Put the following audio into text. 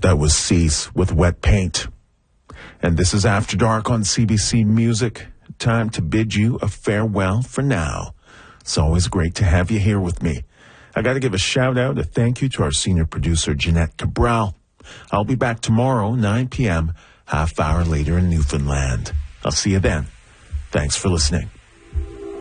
That was Cease with Wet Paint. And this is After Dark on CBC Music. Time to bid you a farewell for now. It's always great to have you here with me. I got to give a shout out, a thank you to our senior producer, Jeanette Cabral. I'll be back tomorrow, 9 p.m., half hour later in Newfoundland. I'll see you then. Thanks for listening.